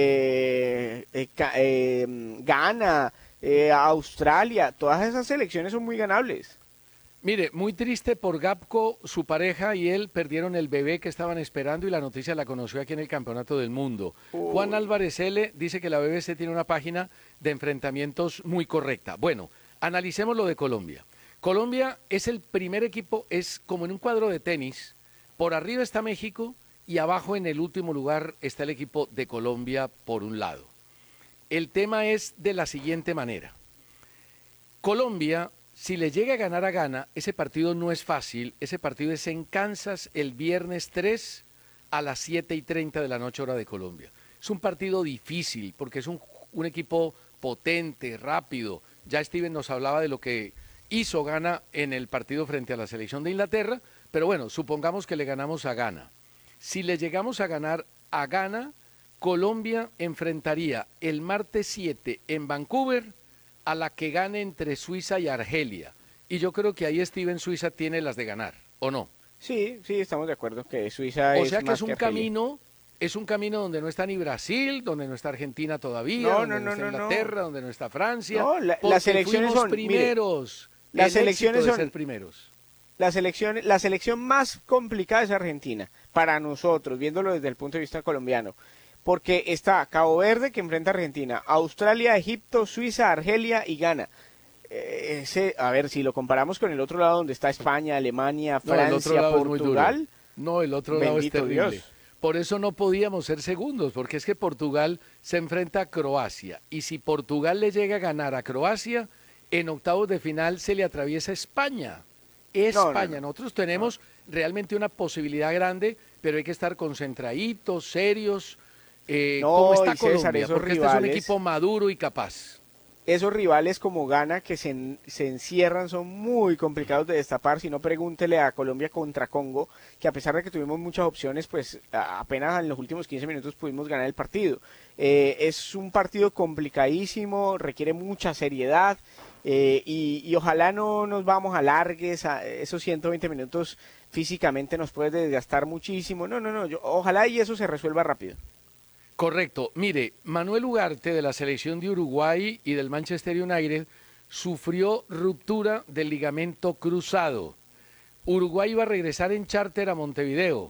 Speaker 10: eh, eh, eh, Ghana, eh, Australia, todas esas selecciones son muy ganables.
Speaker 15: Mire, muy triste por Gapco, su pareja y él perdieron el bebé que estaban esperando, y la noticia la conoció aquí en el Campeonato del Mundo. Uy. Juan Álvarez L. dice que la B B C tiene una página de enfrentamientos muy correcta. Bueno, analicemos lo de Colombia. Colombia es el primer equipo, es como en un cuadro de tenis, por arriba está México y abajo en el último lugar está el equipo de Colombia por un lado. El tema es de la siguiente manera. Colombia, si le llega a ganar a Ghana, ese partido no es fácil, ese partido es en Kansas el viernes tres a las siete y treinta de la noche hora de Colombia. Es un partido difícil porque es un, un equipo potente, rápido. Ya Steven nos hablaba de lo que hizo Ghana en el partido frente a la selección de Inglaterra, pero bueno, supongamos que le ganamos a Ghana. Si le llegamos a ganar a Ghana, Colombia enfrentaría el martes siete en Vancouver a la que gane entre Suiza y Argelia. Y yo creo que ahí Steven Suiza tiene las de ganar, ¿o no?
Speaker 10: Sí, sí, estamos de acuerdo que Suiza
Speaker 15: o
Speaker 10: es
Speaker 15: sea que
Speaker 10: más
Speaker 15: es un
Speaker 10: que Argelia.
Speaker 15: camino, es un camino donde no está ni Brasil, donde no está Argentina todavía,
Speaker 10: No,
Speaker 15: donde
Speaker 10: no,
Speaker 15: no,
Speaker 10: no,
Speaker 15: está
Speaker 10: no, no.
Speaker 15: Inglaterra, donde no está Francia.
Speaker 10: No, la-
Speaker 15: porque
Speaker 10: las elecciones
Speaker 15: fuimos
Speaker 10: son, mire,
Speaker 15: primeros.
Speaker 10: las
Speaker 15: El
Speaker 10: elecciones
Speaker 15: éxito de
Speaker 10: son-
Speaker 15: ser primeros.
Speaker 10: La selección, la selección más complicada es Argentina, para nosotros, viéndolo desde el punto de vista colombiano. Porque está Cabo Verde, que enfrenta a Argentina, Australia, Egipto, Suiza, Argelia y Ghana. Eh, ese, a ver, si lo comparamos con el otro lado donde está España, Alemania,
Speaker 15: No, el otro
Speaker 10: Francia,
Speaker 15: lado es muy
Speaker 10: Portugal.
Speaker 15: duro. No, el otro lado es
Speaker 10: bendito
Speaker 15: terrible.
Speaker 10: Dios.
Speaker 15: Por eso no podíamos ser segundos, porque es que Portugal se enfrenta a Croacia. Y si Portugal le llega a ganar a Croacia, en octavos de final se le atraviesa España.
Speaker 10: No,
Speaker 15: España.
Speaker 10: no, no.
Speaker 15: Nosotros tenemos realmente una posibilidad grande, pero hay que estar concentraditos, serios. Eh,
Speaker 10: No,
Speaker 15: ¿Cómo está
Speaker 10: y César,
Speaker 15: Colombia?
Speaker 10: esos
Speaker 15: Porque este es un
Speaker 10: rivales-
Speaker 15: equipo maduro y capaz.
Speaker 10: Esos rivales como Ghana que se, en- se encierran son muy complicados de destapar. Si no, pregúntele a Colombia contra Congo, que a pesar de que tuvimos muchas opciones, pues a- apenas en los últimos quince minutos pudimos ganar el partido. Eh, es un partido complicadísimo, requiere mucha seriedad eh, y, y ojalá no nos vamos a largues, a esos ciento veinte minutos físicamente nos puede desgastar muchísimo. No, no, no, yo, ojalá y eso se resuelva rápido.
Speaker 15: Correcto. Mire, Manuel Ugarte de la selección de Uruguay y del Manchester United sufrió ruptura del ligamento cruzado. Uruguay iba a regresar en charter a Montevideo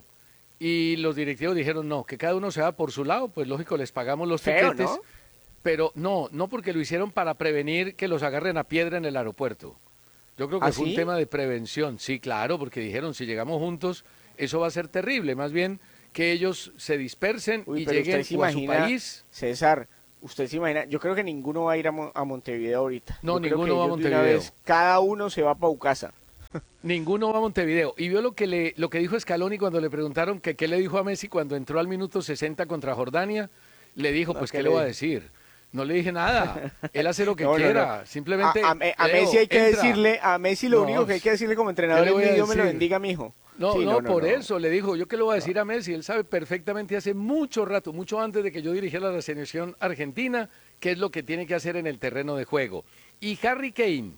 Speaker 15: y los directivos dijeron no, que cada uno se va por su lado, pues lógico les pagamos los
Speaker 10: Feo,
Speaker 15: tiquetes,
Speaker 10: ¿no?
Speaker 15: pero no, no porque lo hicieron para prevenir que los agarren a piedra en el aeropuerto. Yo creo que
Speaker 10: ¿Ah,
Speaker 15: fue
Speaker 10: sí?
Speaker 15: un tema de prevención, sí, claro, porque dijeron si llegamos juntos eso va a ser terrible, más bien que ellos se dispersen
Speaker 10: Uy,
Speaker 15: y
Speaker 10: pero
Speaker 15: lleguen
Speaker 10: usted se
Speaker 15: o a su
Speaker 10: imagina,
Speaker 15: país.
Speaker 10: César, usted se imagina, yo creo que ninguno va a ir a, Mon- a Montevideo ahorita.
Speaker 15: No,
Speaker 10: Yo creo
Speaker 15: ninguno
Speaker 10: que
Speaker 15: va a
Speaker 10: ellos de una
Speaker 15: Montevideo.
Speaker 10: vez, cada uno se va para Ucasa.
Speaker 15: Ninguno va a Montevideo. Y vio lo que le, lo que dijo Scaloni cuando le preguntaron que qué le dijo a Messi cuando entró al minuto sesenta contra Jordania. Le dijo,
Speaker 10: No,
Speaker 15: pues,
Speaker 10: ¿qué
Speaker 15: ¿qué
Speaker 10: le
Speaker 15: le va a
Speaker 10: dijo?
Speaker 15: decir? No le dije nada. Él hace lo que
Speaker 10: No, no,
Speaker 15: quiera.
Speaker 10: no.
Speaker 15: Simplemente.
Speaker 10: A, a- a
Speaker 15: Leo,
Speaker 10: Messi hay que
Speaker 15: entra.
Speaker 10: decirle, a Messi lo
Speaker 15: No,
Speaker 10: único que hay que decirle como
Speaker 15: ¿qué
Speaker 10: entrenador
Speaker 15: le
Speaker 10: es
Speaker 15: voy a
Speaker 10: Dios me lo
Speaker 15: decir?
Speaker 10: bendiga, mijo.
Speaker 15: No,
Speaker 10: Sí,
Speaker 15: no, por
Speaker 10: no.
Speaker 15: eso le dijo, yo qué le voy a decir a Messi, él sabe perfectamente hace mucho rato, mucho antes de que yo dirigiera la selección argentina, qué es lo que tiene que hacer en el terreno de juego. Y Harry Kane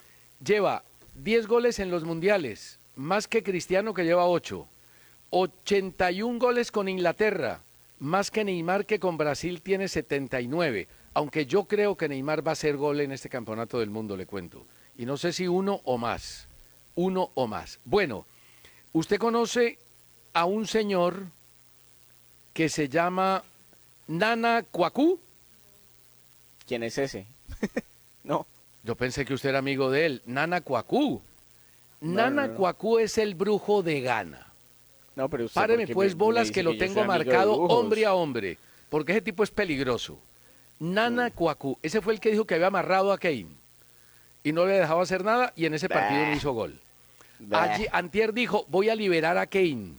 Speaker 15: lleva diez goles en los mundiales, más que Cristiano que lleva ocho, ochenta y un goles con Inglaterra, más que Neymar que con Brasil tiene setenta y nueve, aunque yo creo que Neymar va a hacer gol en este campeonato del mundo, le cuento. Y no sé si uno o más, uno o más. Bueno, usted conoce a un señor que se llama Nana Kouakou.
Speaker 10: ¿Quién es ese? No.
Speaker 15: Yo pensé que usted era amigo de él. Nana Kouakou.
Speaker 10: No,
Speaker 15: Nana
Speaker 10: no, no.
Speaker 15: Kouakou es el brujo de Ghana.
Speaker 10: No, pero usted,
Speaker 15: Páreme
Speaker 10: ¿por qué
Speaker 15: pues
Speaker 10: me- me
Speaker 15: bolas
Speaker 10: dice
Speaker 15: que lo
Speaker 10: yo
Speaker 15: tengo
Speaker 10: soy amigo de
Speaker 15: marcado
Speaker 10: brujos?
Speaker 15: hombre a hombre, porque ese tipo es peligroso. Nana Kouakou, ese fue el que dijo que había amarrado a Kane y no le dejaba hacer nada y en ese partido
Speaker 10: Bah.
Speaker 15: no hizo gol.
Speaker 10: Bah.
Speaker 15: Allí, antier dijo, voy a liberar a Kane.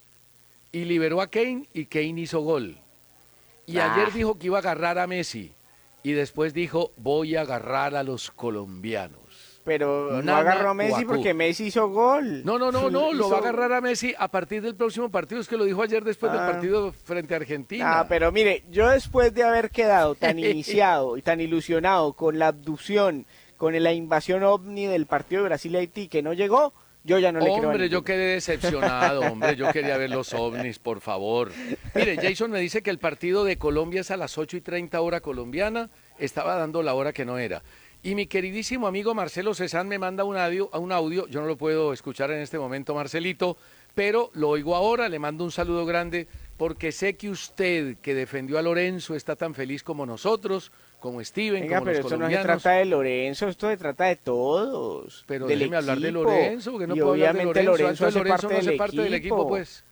Speaker 15: Y liberó a Kane y Kane hizo gol. Y
Speaker 10: Bah.
Speaker 15: ayer dijo que iba a agarrar a Messi. Y después dijo, voy a agarrar a los colombianos.
Speaker 10: Pero no
Speaker 15: Nana
Speaker 10: agarró a Messi
Speaker 15: Kouakou.
Speaker 10: porque Messi hizo gol.
Speaker 15: No, no, no, no, lo
Speaker 10: Hizo-
Speaker 15: va a agarrar a Messi a partir del próximo partido. Es que lo dijo ayer después del
Speaker 10: Ah.
Speaker 15: partido frente a Argentina.
Speaker 10: Ah, pero mire, yo después de haber quedado tan iniciado y tan ilusionado con la abducción, con la invasión ovni del partido de Brasil y Haití que no llegó, yo ya no le creo a
Speaker 15: Hombre, yo
Speaker 10: ninguno.
Speaker 15: quedé decepcionado, hombre, yo quería ver los ovnis, por favor. Mire, Jason me dice que el partido de Colombia es a las ocho y treinta hora colombiana, estaba dando la hora que no era. Y mi queridísimo amigo Marcelo Cezán me manda un audio, un audio, yo no lo puedo escuchar en este momento, Marcelito, pero lo oigo ahora, le mando un saludo grande, porque sé que usted, que defendió a Lorenzo, está tan feliz como nosotros, como Steven,
Speaker 10: Venga,
Speaker 15: como
Speaker 10: pero
Speaker 15: los
Speaker 10: esto no se
Speaker 15: colombianos.
Speaker 10: trata de Lorenzo, esto se trata de todos.
Speaker 15: Pero
Speaker 10: del
Speaker 15: déjeme hablar de
Speaker 10: equipo.
Speaker 15: Lorenzo, porque no
Speaker 10: Y
Speaker 15: puedo hablar de
Speaker 10: obviamente
Speaker 15: Lorenzo.
Speaker 10: Lorenzo
Speaker 15: Entonces
Speaker 10: hace
Speaker 15: Lorenzo
Speaker 10: parte
Speaker 15: no hace
Speaker 10: del
Speaker 15: parte del equipo,
Speaker 10: equipo.
Speaker 15: pues.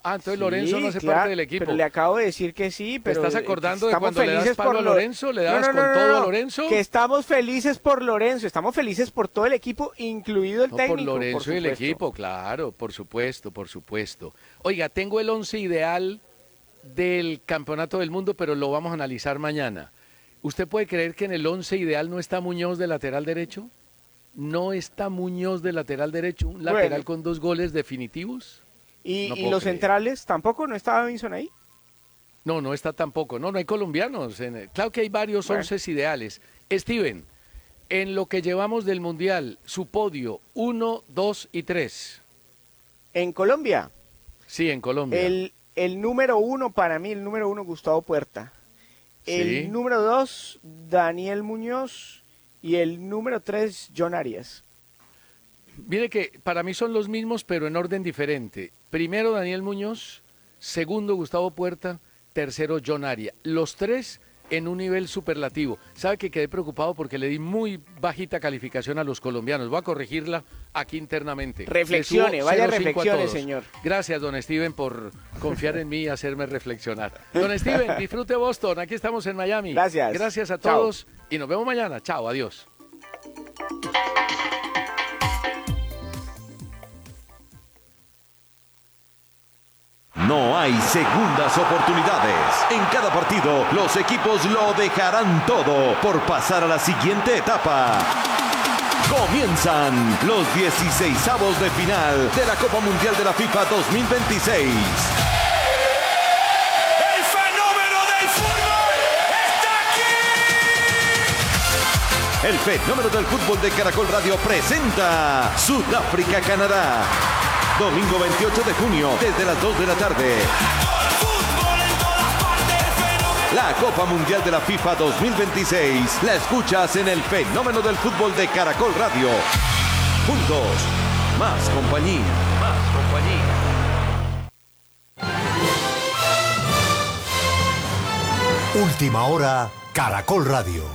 Speaker 15: Ah, entonces Lorenzo
Speaker 10: sí,
Speaker 15: no hace
Speaker 10: claro,
Speaker 15: parte del equipo.
Speaker 10: Pero le acabo de decir que sí, pero...
Speaker 15: ¿Te estás acordando de
Speaker 10: estamos
Speaker 15: cuando le das palo a Lorenzo? ¿Le dabas
Speaker 10: no, no,
Speaker 15: con
Speaker 10: no,
Speaker 15: todo
Speaker 10: no,
Speaker 15: a Lorenzo?
Speaker 10: Que estamos felices por Lorenzo, estamos felices por todo el equipo, incluido el
Speaker 15: no,
Speaker 10: técnico.
Speaker 15: Por Lorenzo
Speaker 10: por
Speaker 15: y el equipo, claro, por supuesto, por supuesto. Oiga, tengo el once ideal del Campeonato del Mundo, pero lo vamos a analizar mañana. ¿Usted puede creer que en el once ideal no está Muñoz de lateral derecho? ¿No está Muñoz de lateral derecho? ¿Un lateral bueno. con dos goles definitivos?
Speaker 10: ¿Y,
Speaker 15: no
Speaker 10: ¿y los creer. centrales tampoco? ¿No estaba Vinson ahí?
Speaker 15: No, no está tampoco. No, no hay colombianos. En, claro que hay varios bueno. once ideales. Steven, en lo que llevamos del Mundial, su podio uno, dos y tres.
Speaker 10: ¿En Colombia?
Speaker 15: Sí, en Colombia.
Speaker 10: El, el número uno, para mí, el número uno, Gustavo Puerta. El sí. número dos, Daniel Muñoz. Y el número tres, John Arias.
Speaker 15: Mire que para mí son los mismos, pero en orden diferente. Primero Daniel Muñoz, segundo Gustavo Puerta, tercero John Arias. Los tres en un nivel superlativo. Sabe que quedé preocupado porque le di muy bajita calificación a los colombianos. Voy a corregirla aquí internamente.
Speaker 10: Reflexione, vaya reflexione, señor.
Speaker 15: Gracias, don Steven, por confiar en mí y hacerme reflexionar. Don Steven, disfrute Boston. Aquí estamos en Miami.
Speaker 10: Gracias.
Speaker 15: Gracias a
Speaker 10: Chao.
Speaker 15: todos y nos vemos mañana. Chao, adiós.
Speaker 16: No hay segundas oportunidades. En cada partido, los equipos lo dejarán todo por pasar a la siguiente etapa. Comienzan los dieciseisavos de final de la Copa Mundial de la FIFA dos mil veintiséis.
Speaker 2: ¡El fenómeno del fútbol está aquí!
Speaker 16: El fenómeno del fútbol de Caracol Radio presenta Sudáfrica-Canadá. Domingo veintiocho de junio, desde las dos de la tarde. La Copa Mundial de la FIFA dos mil veintiséis la escuchas en el fenómeno del fútbol de Caracol Radio. Juntos, más compañía. Más
Speaker 14: compañía. Última hora, Caracol Radio.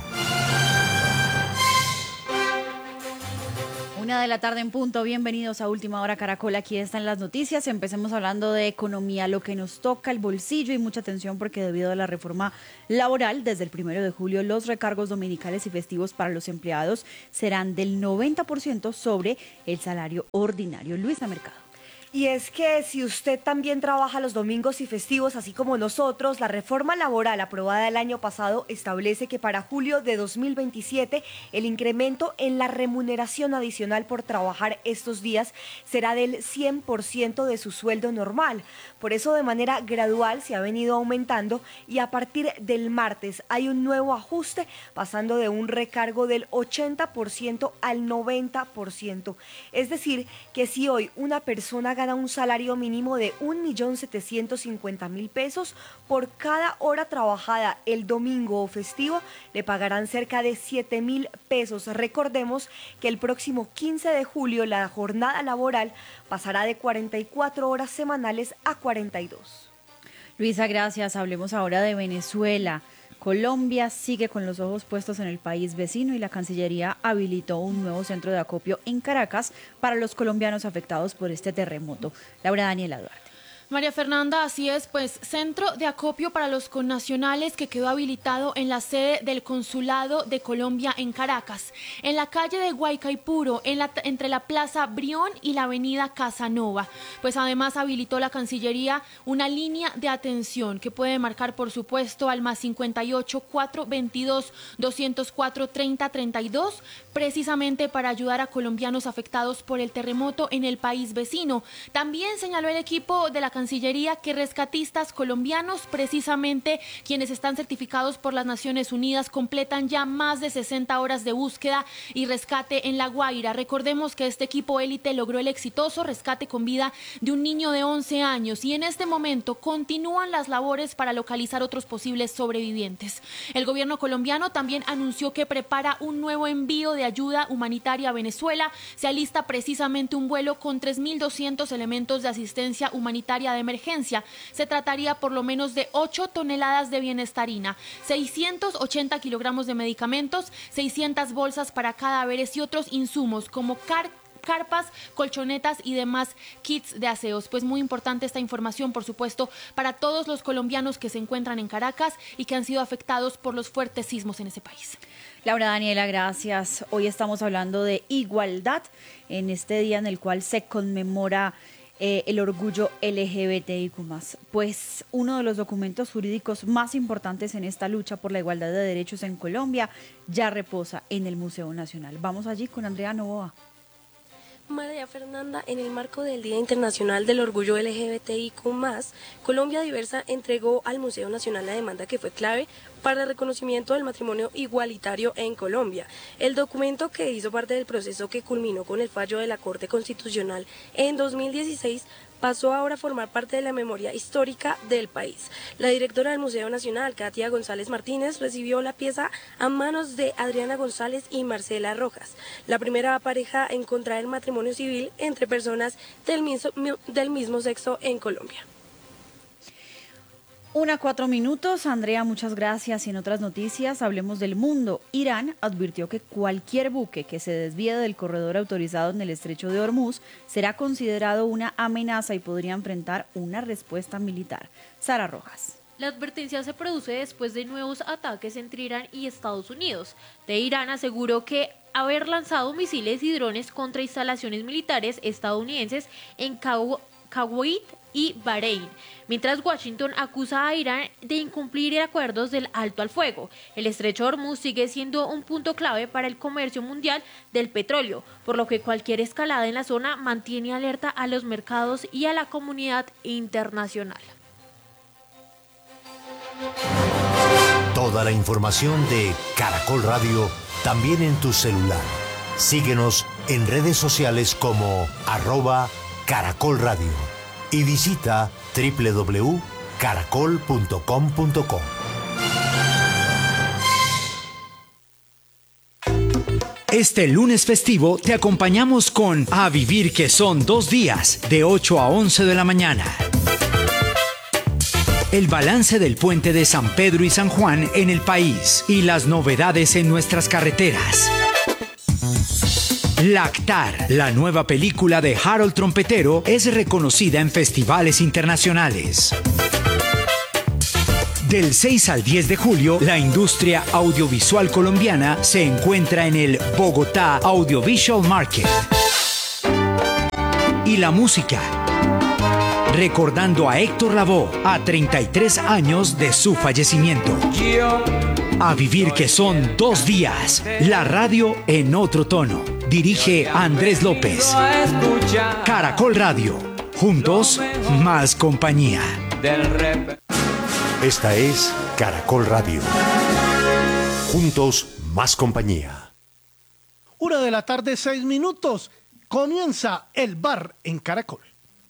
Speaker 9: Una de la tarde en punto, bienvenidos a Última Hora Caracol, aquí están las noticias. Empecemos hablando de economía, lo que nos toca el bolsillo y mucha atención porque debido a la reforma laboral, desde el primero de julio los recargos dominicales y festivos para los empleados serán del noventa por ciento sobre el salario ordinario. Luisa Mercado.
Speaker 18: Y es que si usted también trabaja los domingos y festivos, así como nosotros, la reforma laboral aprobada el año pasado establece que para julio de dos mil veintisiete el incremento en la remuneración adicional por trabajar estos días será del cien por ciento de su sueldo normal. Por eso de manera gradual se ha venido aumentando y a partir del martes hay un nuevo ajuste pasando de un recargo del ochenta por ciento al noventa por ciento. Es decir, que si hoy una persona gana un salario mínimo de un millón setecientos cincuenta mil pesos, por cada hora trabajada el domingo o festivo le pagarán cerca de siete mil pesos. Recordemos que el próximo quince de julio la jornada laboral pasará de cuarenta y cuatro horas semanales a cuarenta y dos.
Speaker 9: Luisa, gracias. Hablemos ahora de Venezuela. Colombia sigue con los ojos puestos en el país vecino y la Cancillería habilitó un nuevo centro de acopio en Caracas para los colombianos afectados por este terremoto. Laura Daniela Duarte.
Speaker 19: María Fernanda, así es, pues centro de acopio para los connacionales que quedó habilitado en la sede del Consulado de Colombia en Caracas, en la calle de Guaycaipuro, en la, entre la Plaza Brión y la avenida Casanova. Pues además habilitó la Cancillería una línea de atención que puede marcar, por supuesto, al más cincuenta y ocho, cuatrocientos veintidós, doscientos cuatro, treinta, treinta y dos, precisamente para ayudar a colombianos afectados por el terremoto en el país vecino. También señaló el equipo de la Cancillería que rescatistas colombianos, precisamente quienes están certificados por las Naciones Unidas, completan ya más de sesenta horas de búsqueda y rescate en La Guaira. Recordemos que este equipo élite logró el exitoso rescate con vida de un niño de once años y en este momento continúan las labores para localizar otros posibles sobrevivientes. El gobierno colombiano también anunció que prepara un nuevo envío de ayuda humanitaria a Venezuela. Se alista precisamente un vuelo con tres mil doscientos elementos de asistencia humanitaria de emergencia. Se trataría por lo menos de ocho toneladas de bienestarina, seiscientos ochenta kilogramos de medicamentos, seiscientas bolsas para cadáveres y otros insumos como car carpas, colchonetas y demás kits de aseos. Pues muy importante esta información, por supuesto, para todos los colombianos que se encuentran en Caracas y que han sido afectados por los fuertes sismos en ese país.
Speaker 20: Laura Daniela, gracias. Hoy estamos hablando de igualdad en este día en el cual se conmemora eh, el orgullo L G B T I Q más. Pues uno de los documentos jurídicos más importantes en esta lucha por la igualdad de derechos en Colombia ya reposa en el Museo Nacional. Vamos allí con Andrea Novoa.
Speaker 21: María Fernanda, en el marco del Día Internacional del Orgullo L G B T I Q más, Colombia Diversa entregó al Museo Nacional la demanda que fue clave para el reconocimiento del matrimonio igualitario en Colombia. El documento, que hizo parte del proceso que culminó con el fallo de la Corte Constitucional en dos mil dieciséis, pasó ahora a formar parte de la memoria histórica del país. La directora del Museo Nacional, Katia González Martínez, recibió la pieza a manos de Adriana González y Marcela Rojas, la primera pareja en contraer matrimonio civil entre personas del mismo, del mismo sexo en Colombia.
Speaker 20: Una cuatro minutos, Andrea, muchas gracias. Y en otras noticias, hablemos del mundo. Irán advirtió que cualquier buque que se desvíe del corredor autorizado en el estrecho de Hormuz será considerado una amenaza y podría enfrentar una respuesta militar. Sara Rojas.
Speaker 22: La advertencia se produce después de nuevos ataques entre Irán y Estados Unidos. De Irán aseguró que haber lanzado misiles y drones contra instalaciones militares estadounidenses en Kuwait y Bahrein, mientras Washington acusa a Irán de incumplir acuerdos del alto al fuego. El estrecho de Hormuz sigue siendo un punto clave para el comercio mundial del petróleo, por lo que cualquier escalada en la zona mantiene alerta a los mercados y a la comunidad internacional.
Speaker 14: Toda la información de Caracol Radio también en tu celular. Síguenos en redes sociales como arroba Caracol Radio. Y visita doble u doble u doble u punto caracol punto com punto co.
Speaker 23: Este lunes festivo te acompañamos con A Vivir, que son dos días, de ocho a once de la mañana. El balance del puente de San Pedro y San Juan en el país y las novedades en nuestras carreteras. Lactar, la nueva película de Harold Trompetero, es reconocida en festivales internacionales. Del seis al diez de julio, la industria audiovisual colombiana se encuentra en el Bogotá Audiovisual Market. Y la música, recordando a Héctor Lavoe a treinta y tres años de su fallecimiento. A Vivir, que son dos días, la radio en otro tono. Dirige Andrés López. Caracol Radio. Juntos, más compañía.
Speaker 14: Esta es Caracol Radio. Juntos, más compañía.
Speaker 24: Una de la tarde, seis minutos. Comienza el bar en Caracol.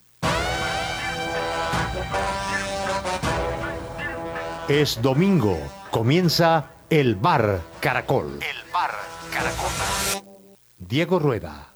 Speaker 14: Es domingo. Comienza el bar Caracol.
Speaker 24: El bar Caracol.
Speaker 14: Diego Rueda.